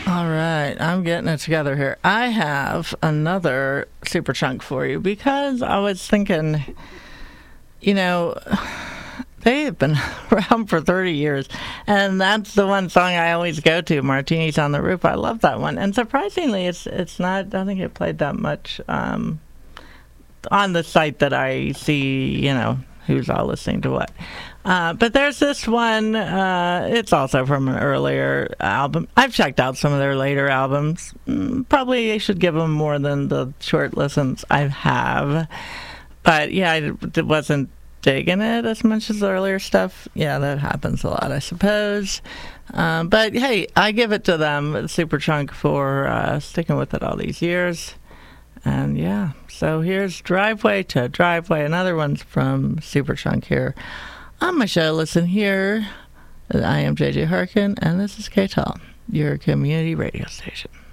All right, I'm getting it together here. I have another super chunk for you because I was thinking, you know, they have been around for 30 years, and that's the one song I always go to, Martinis on the Roof. I love that one. And surprisingly, it's not, I don't think it played that much on the site that I see, who's all listening to what. But there's this one, it's also from an earlier album. I've checked out some of their later albums. Probably I should give them more than the short listens I have. But yeah, I wasn't digging it as much as the earlier stuff. Yeah, that happens a lot, I suppose. But hey, I give it to them, Superchunk, for sticking with it all these years. And yeah, so here's Driveway to Driveway, another one's from Superchunk here on my show. Listen here. I am JJ Harkin, and this is KTAL, your community radio station.